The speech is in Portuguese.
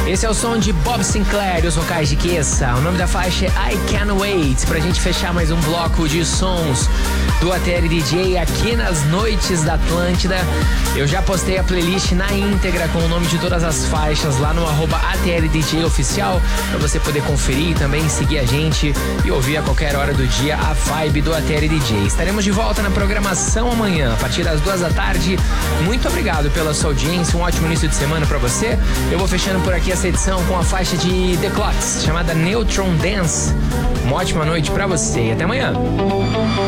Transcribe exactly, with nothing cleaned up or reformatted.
Esse é o som de Bob Sinclair e os vocais de Kessa. O nome da faixa é I Can't Wait. Pra gente fechar mais um bloco de sons do A T L D J aqui nas noites da Atlântida. Eu já postei a playlist na íntegra com o nome de todas as faixas lá no arroba A T L D J oficial, pra você poder conferir e também seguir a gente e ouvir a qualquer hora do dia a vibe do A T L D J. Estaremos de volta na programação amanhã, a partir das duas da tarde. Muito obrigado pela sua audiência, um ótimo início de semana pra você. Eu vou fechando por aqui essa edição com a faixa de The Clocks, chamada Neutron Dance. Uma ótima noite pra você e até amanhã.